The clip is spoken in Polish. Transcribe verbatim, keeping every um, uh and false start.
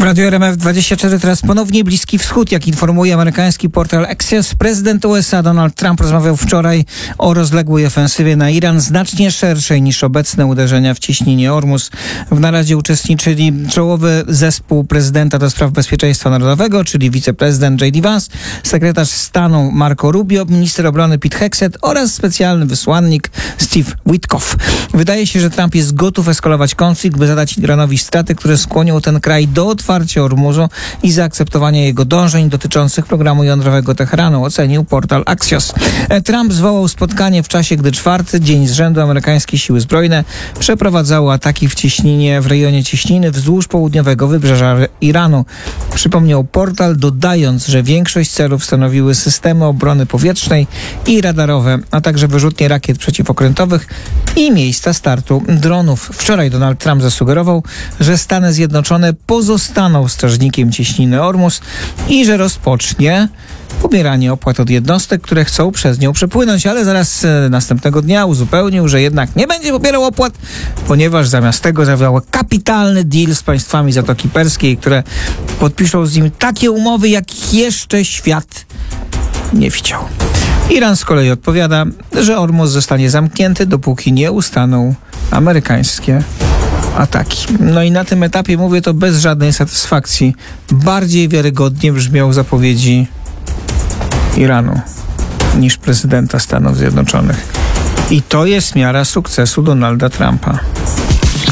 W Radiu R M F dwadzieścia cztery teraz ponownie Bliski Wschód. Jak informuje amerykański portal Axios, prezydent U S A Donald Trump rozmawiał wczoraj o rozległej ofensywie na Iran, znacznie szerszej niż obecne uderzenia w cieśninie Ormus. W naradzie uczestniczyli czołowy zespół prezydenta do spraw bezpieczeństwa narodowego, czyli wiceprezydent J D Vance, sekretarz stanu Marco Rubio, minister obrony Pete Hegseth oraz specjalny wysłannik Steve Witkoff. Wydaje się, że Trump jest gotów eskalować konflikt, by zadać Iranowi straty, które skłonią ten kraj do otwarcia Ormuzu i zaakceptowania jego dążeń dotyczących programu jądrowego Teheranu, ocenił portal Axios. Trump zwołał spotkanie w czasie, gdy czwarty dzień z rzędu amerykańskie siły zbrojne przeprowadzały ataki w cieśninie, w rejonie cieśniny wzdłuż południowego wybrzeża Iranu. Przypomniał portal, dodając, że większość celów stanowiły systemy obrony powietrznej i radarowe, a także wyrzutnie rakiet przeciwokrętowych i miejsca startu dronów. Wczoraj Donald Trump zasugerował, że Stany Zjednoczone pozostaną strażnikiem cieśniny Ormus i że rozpocznie pobieranie opłat od jednostek, które chcą przez nią przepłynąć, ale zaraz e, następnego dnia uzupełnił, że jednak nie będzie pobierał opłat, ponieważ zamiast tego zawiał kapitalny deal z państwami Zatoki Perskiej, które podpiszą z nim takie umowy, jak jeszcze świat nie widział. Iran z kolei odpowiada, że Ormus zostanie zamknięty, dopóki nie ustaną amerykańskie ataki. No i na tym etapie mówię to bez żadnej satysfakcji. Bardziej wiarygodnie brzmią zapowiedzi Iranu niż prezydenta Stanów Zjednoczonych. I to jest miara sukcesu Donalda Trumpa.